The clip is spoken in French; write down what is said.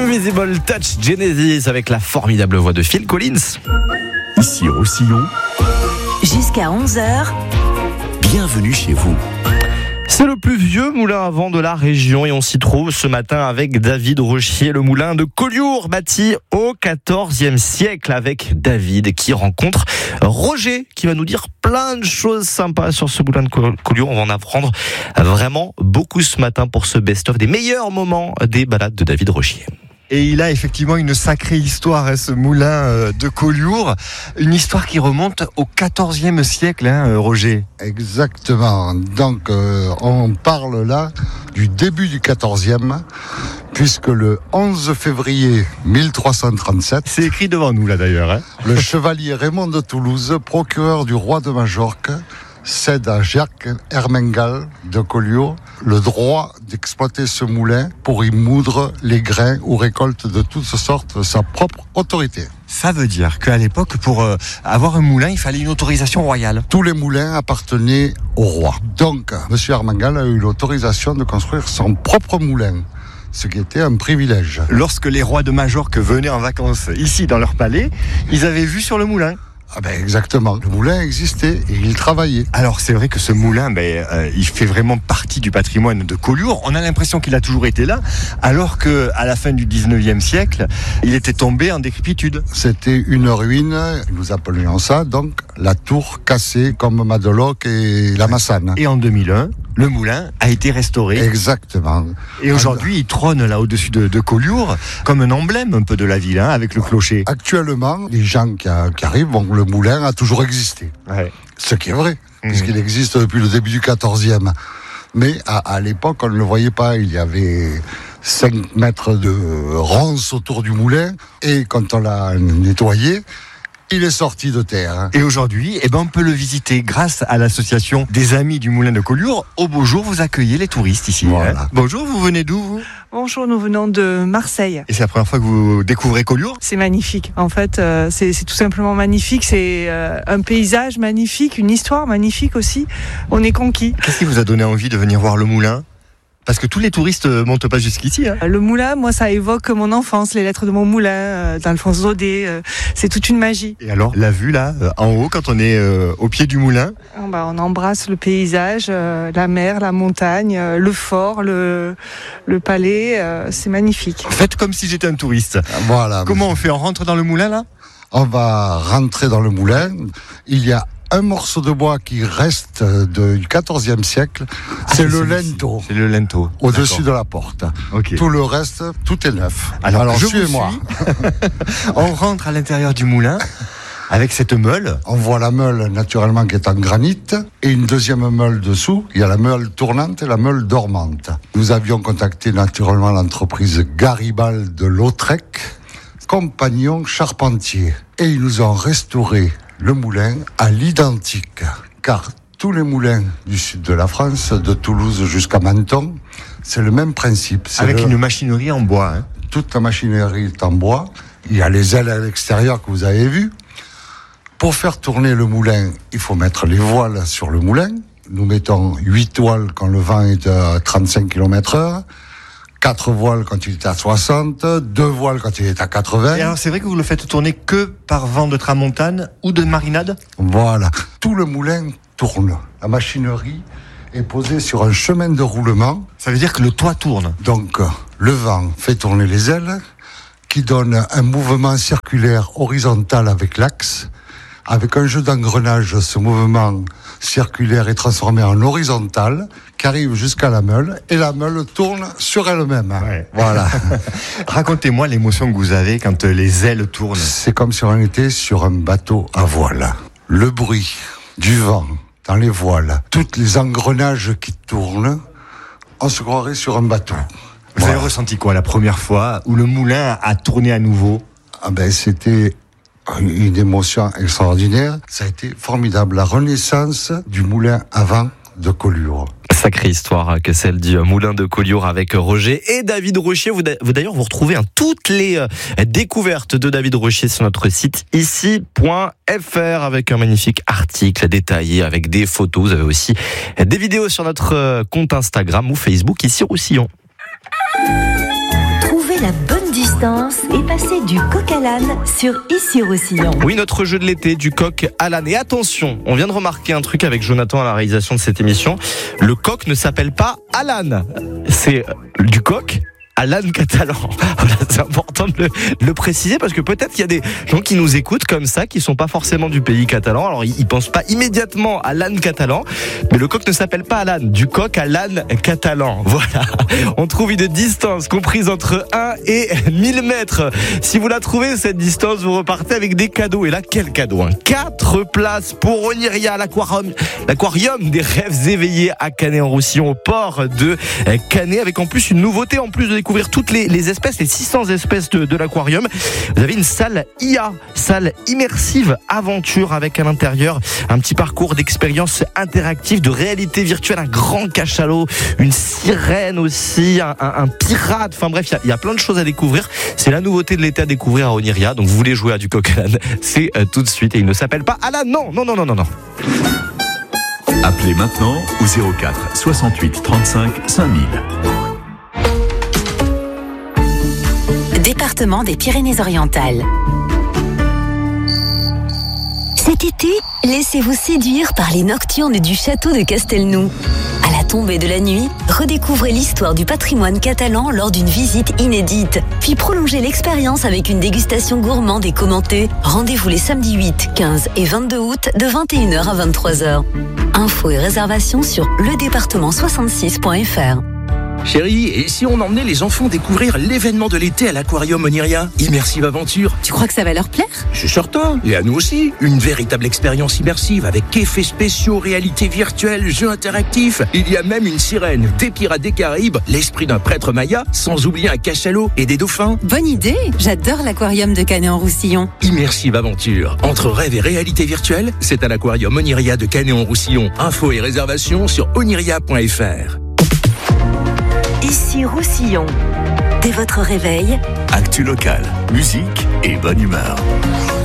Invisible Touch Genesis avec la formidable voix de Phil Collins. Ici Roussillon. Jusqu'à 11h. Bienvenue chez vous. C'est le plus vieux moulin à vent de la région et on s'y trouve ce matin avec David Rochier, le moulin de Collioure, bâti au XIVe siècle avec David qui rencontre Roger qui va nous dire plein de choses sympas sur ce moulin de Collioure. On va en apprendre vraiment beaucoup ce matin pour ce best-of des meilleurs moments des balades de David Rochier. Et il a effectivement une sacrée histoire, ce moulin de Collioure. Une histoire qui remonte au XIVe siècle, Roger. Exactement. Donc, on parle là du début du XIVe, puisque le 11 février 1337... C'est écrit devant nous, là, d'ailleurs. Le chevalier Raymond de Toulouse, procureur du roi de Majorque, cède à Jacques Ermengal de Collioure le droit d'exploiter ce moulin pour y moudre les grains ou récoltes de toutes sortes de sa propre autorité. Ça veut dire qu'à l'époque, pour avoir un moulin, il fallait une autorisation royale. Tous les moulins appartenaient au roi. Donc, M. Ermengal a eu l'autorisation de construire son propre moulin, ce qui était un privilège. Lorsque les rois de Majorque venaient en vacances ici dans leur palais, ils avaient vu sur le moulin. Ah ben exactement, le moulin existait et il travaillait. Alors c'est vrai que ce moulin, il fait vraiment partie du patrimoine de Collioure. On a l'impression qu'il a toujours été là, alors qu'à la fin du 19e siècle, il était tombé en décrépitude. C'était une ruine, nous appelions ça donc la tour cassée comme Madeloc et la Massane. Et en 2001, le moulin a été restauré. Exactement. Et aujourd'hui, il trône là au-dessus de Collioure, comme un emblème un peu de la ville, avec le clocher. Actuellement, les gens qui arrivent, le moulin a toujours existé. Ouais. Ce qui est vrai, puisqu'il existe depuis le début du XIVe. Mais à l'époque, on ne le voyait pas. Il y avait 5 mètres de ronces autour du moulin. Et quand on l'a nettoyé, il est sorti de terre. Et aujourd'hui, on peut le visiter grâce à l'association des Amis du Moulin de Collioure. Au beau jour, vous accueillez les touristes ici. Voilà. Bonjour, vous venez d'où, vous ? Bonjour, nous venons de Marseille. Et c'est la première fois que vous découvrez Collioure ? C'est magnifique. En fait, c'est tout simplement magnifique. C'est un paysage magnifique, une histoire magnifique aussi. On est conquis. Qu'est-ce qui vous a donné envie de venir voir le moulin ? Parce que tous les touristes montent pas jusqu'ici. Le moulin, moi, ça évoque mon enfance, les lettres de mon moulin, d'Alphonse Daudet. C'est toute une magie. Et alors, la vue là, en haut, quand on est au pied du moulin ? On embrasse le paysage, la mer, la montagne, le fort, le palais. C'est magnifique. Faites comme si j'étais un touriste. Voilà. Comment on fait ? On rentre dans le moulin là ? On va rentrer dans le moulin. Il y a un morceau de bois qui reste du XIVe siècle, c'est le linteau. C'est le linteau. Au-dessus de la porte. Okay. Tout le reste, tout est neuf. Alors suivez-moi. On rentre à l'intérieur du moulin avec cette meule. On voit la meule naturellement qui est en granit et une deuxième meule dessous. Il y a la meule tournante et la meule dormante. Nous avions contacté naturellement l'entreprise Garibald de Lautrec, compagnon charpentier. Et ils nous ont restauré le moulin à l'identique, car tous les moulins du sud de la France, de Toulouse jusqu'à Menton, c'est le même principe. Avec une machinerie en bois. Toute la machinerie est en bois. Il y a les ailes à l'extérieur que vous avez vues. Pour faire tourner le moulin, il faut mettre les voiles sur le moulin. Nous mettons 8 voiles quand le vent est à 35 km/h. 4 voiles quand il est à 60, 2 voiles quand il est à 80. Et alors c'est vrai que vous le faites tourner que par vent de tramontane ou de marinade ? Voilà. Tout le moulin tourne. La machinerie est posée sur un chemin de roulement. Ça veut dire que le toit tourne. Donc le vent fait tourner les ailes, qui donne un mouvement circulaire horizontal avec l'axe. Avec un jeu d'engrenage, ce mouvement circulaire est transformé en horizontal, qui arrive jusqu'à la meule, et la meule tourne sur elle-même. Ouais. Voilà. Racontez-moi l'émotion que vous avez quand les ailes tournent. C'est comme si on était sur un bateau à voile. Le bruit du vent dans les voiles, tous les engrenages qui tournent, on se croirait sur un bateau. Vous avez ressenti quoi la première fois où le moulin a tourné à nouveau ? C'était une émotion extraordinaire. Ça a été formidable. La renaissance du moulin à vent de Collioure. Sacrée histoire que celle du moulin de Collioure avec Roger et David Rochier. Vous retrouvez toutes les découvertes de David Rochier sur notre site ici.fr avec un magnifique article détaillé avec des photos. Vous avez aussi des vidéos sur notre compte Instagram ou Facebook ici Roussillon. Trouvez la bonne distance distance et passer du coq à l'âne sur Issy-Roussillon. Oui, notre jeu de l'été, du coq à l'âne. Et attention, on vient de remarquer un truc avec Jonathan à la réalisation de cette émission. Le coq ne s'appelle pas Alan. C'est du coq à l'âne catalan. Voilà, c'est important de le préciser parce que peut-être qu'il y a des gens qui nous écoutent comme ça, qui sont pas forcément du pays catalan. Alors ils pensent pas immédiatement à l'âne catalan, mais le coq ne s'appelle pas Alan. Du coq à l'âne catalan. Voilà. On trouve une distance comprise entre 1 et 1000 mètres. Si vous la trouvez, cette distance, vous repartez avec des cadeaux. Et là, quel cadeau, hein? 4 places pour Oniria, l'aquarium des rêves éveillés à Canet-en-Roussillon, au port de Canet, avec en plus une nouveauté, en plus de découvrir toutes les espèces, les 600 espèces de l'aquarium. Vous avez une salle IA, salle immersive aventure, avec à l'intérieur un petit parcours d'expérience interactive, de réalité virtuelle, un grand cachalot, une sirène aussi, un pirate. Enfin bref, il y a plein de choses à découvrir. C'est la nouveauté de l'été à découvrir à Oniria. Donc vous voulez jouer à du coq à l'âne, c'est tout de suite. Et il ne s'appelle pas Alan. Non. Appelez maintenant au 04 68 35 5000. Département des Pyrénées-Orientales. Cet été, laissez-vous séduire par les nocturnes du château de Castelnou. À la tombée de la nuit, redécouvrez l'histoire du patrimoine catalan lors d'une visite inédite. Puis prolongez l'expérience avec une dégustation gourmande et commentée. Rendez-vous les samedis 8, 15 et 22 août de 21h à 23h. Infos et réservations sur ledépartement66.fr. Chérie, et si on emmenait les enfants découvrir l'événement de l'été à l'aquarium Oniria, Immersive Aventure? Tu crois que ça va leur plaire? Je suis certain, et à nous aussi. Une véritable expérience immersive avec effets spéciaux, réalité virtuelle, jeux interactifs. Il y a même une sirène, des pirates des Caraïbes, l'esprit d'un prêtre maya, sans oublier un cachalot et des dauphins. Bonne idée, j'adore l'aquarium de Canet-en-Roussillon. Immersive Aventure, entre rêve et réalité virtuelle, c'est à l'aquarium Oniria de Canet-en-Roussillon. Infos et réservations sur oniria.fr. Issy-Roussillon. Dès votre réveil, Actu local, musique et bonne humeur.